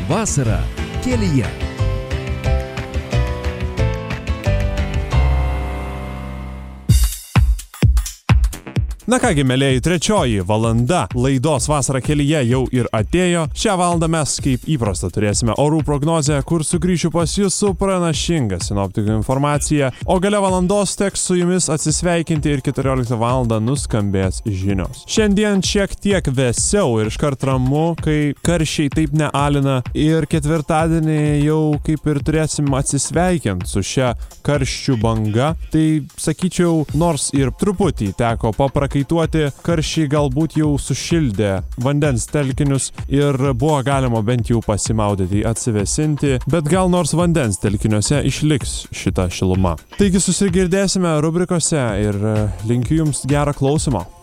Vasara kelyje. Na kągi, mėlėjai, trečioji valanda laidos Vasara kelyje jau ir atėjo. Šią valandą mes, kaip įprasta, turėsime orų prognozę, kur sugrįšiu pas jūs su pranašinga sinoptikų informacija, o gale valandos teks su jumis atsisveikinti ir 14 valandą nuskambės žinios. Šiandien šiek tiek vėsiau ir iškart ramu, kai karščiai taip nealina, ir ketvirtadienį jau kaip ir turėsim atsisveikinti su šia karščių banga. Tai sakyčiau, nors ir truputį teko paprakaituoti, karščiai galbūt jau sušildė vandens telkinius ir buvo galima bent jau pasimaudyti, atsivesinti, bet gal nors vandens telkiniuose išliks šita šiluma. Taigi susigirdėsime rubrikose ir linkiu jums gerą klausimo.